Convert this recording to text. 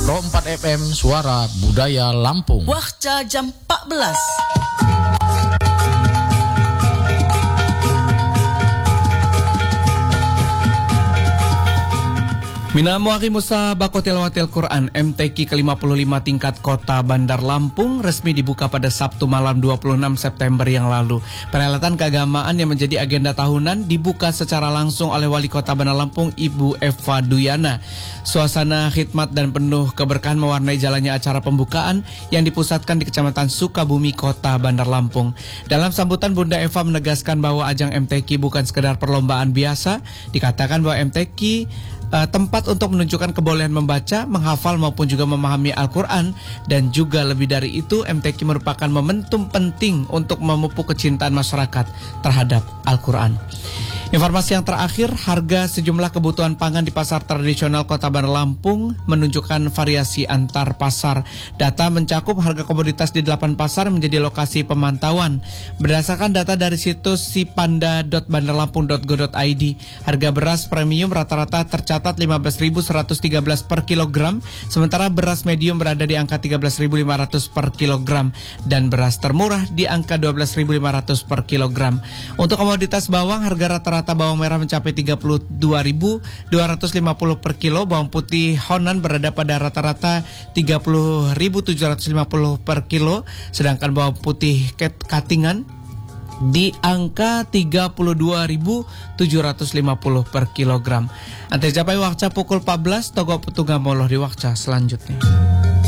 104 FM Suara Budaya Lampung. Waktu jam 14. Minamuari Musa Bako Tilawatil Quran MTQ ke-55 tingkat Kota Bandar Lampung resmi dibuka pada Sabtu malam 26 September yang lalu. Perhelatan keagamaan yang menjadi agenda tahunan dibuka secara langsung oleh Wali Kota Bandar Lampung Ibu Eva Duyana. Suasana khidmat dan penuh keberkahan mewarnai jalannya acara pembukaan yang dipusatkan di Kecamatan Sukabumi, Kota Bandar Lampung. Dalam sambutan, Bunda Eva menegaskan bahwa ajang MTQ bukan sekedar perlombaan biasa. Dikatakan bahwa MTQ tempat untuk menunjukkan kebolehan membaca, menghafal maupun juga memahami Al-Quran. Dan juga lebih dari itu, MTQ merupakan momentum penting untuk memupuk kecintaan masyarakat terhadap Al-Quran. Informasi yang terakhir, harga sejumlah kebutuhan pangan di pasar tradisional Kota Bandar Lampung menunjukkan variasi antar pasar. Data mencakup harga komoditas di 8 pasar menjadi lokasi pemantauan. Berdasarkan data dari situs sipanda.bandarlampung.go.id, harga beras premium rata-rata tercatat 15.113 per kilogram, sementara beras medium berada di angka 13.500 per kilogram, dan beras termurah di angka 12.500 per kilogram. Untuk komoditas bawang, harga rata-rata bawang merah mencapai 32.250 per kilo, bawang putih Honan berada pada rata-rata 30.750 per kilo, sedangkan bawang putih Katingan di angka 32.750 per kilogram. Ante capai wakca pukul 14, Togo Petunga Moloh di wakca selanjutnya.